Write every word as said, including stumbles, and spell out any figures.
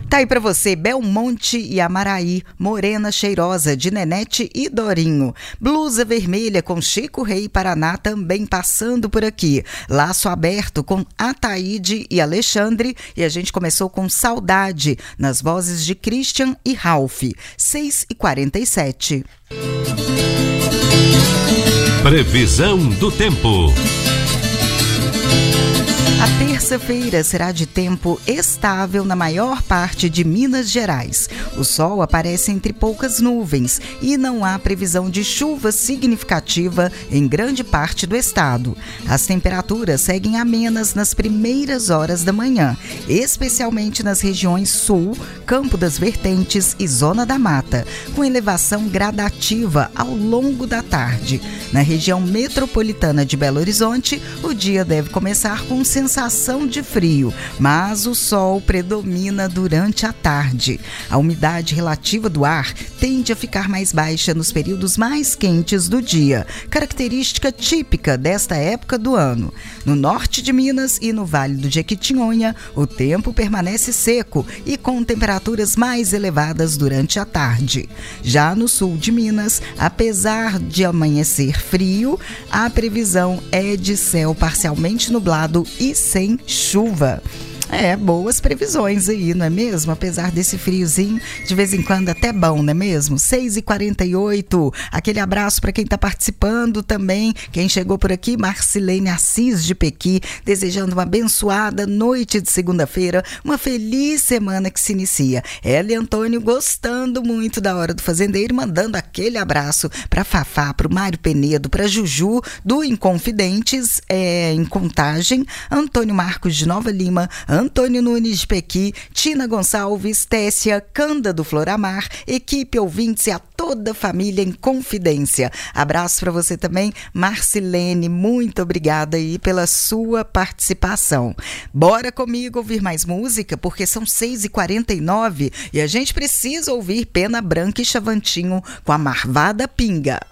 Tá aí pra você, Belmonte e Amaraí, Morena Cheirosa, de Nenete e Dorinho. Blusa Vermelha com Chico Rei Paraná também passando por aqui. Laço Aberto com Ataíde e Alexandre. E a gente começou com Saudade, nas vozes de Christian e Ralph. seis e quarenta e sete. Previsão do tempo. A terça-feira será de tempo estável na maior parte de Minas Gerais. O sol aparece entre poucas nuvens e não há previsão de chuva significativa em grande parte do estado. As temperaturas seguem amenas nas primeiras horas da manhã, especialmente nas regiões sul, Campo das Vertentes e Zona da Mata, com elevação gradativa ao longo da tarde. Na região metropolitana de Belo Horizonte, o dia deve começar com sensação sensação de frio, mas o sol predomina durante a tarde. A umidade relativa do ar tende a ficar mais baixa nos períodos mais quentes do dia, característica típica desta época do ano. No norte de Minas e no Vale do Jequitinhonha, o tempo permanece seco e com temperaturas mais elevadas durante a tarde. Já no sul de Minas, apesar de amanhecer frio, a previsão é de céu parcialmente nublado e sem chuva. É, boas previsões aí, não é mesmo? Apesar desse friozinho, de vez em quando até bom, não é mesmo? seis e quarenta e oito, aquele abraço para quem está participando também, quem chegou por aqui, Marcilene Assis de Pequi, desejando uma abençoada noite de segunda-feira, uma feliz semana que se inicia. Ela e Antônio gostando muito da Hora do Fazendeiro, mandando aquele abraço para Fafá, para o Mário Penedo, para Juju, do Inconfidentes, é, em Contagem, Antônio Marcos de Nova Lima, Antônio Nunes de Pequi, Tina Gonçalves, Tessia, Canda do Floramar, equipe ouvintes e a toda a família em Confidência. Abraço para você também, Marcilene, muito obrigada aí pela sua participação. Bora comigo ouvir mais música, porque são seis e quarenta e nove e a gente precisa ouvir Pena Branca e Chavantinho com a Marvada Pinga.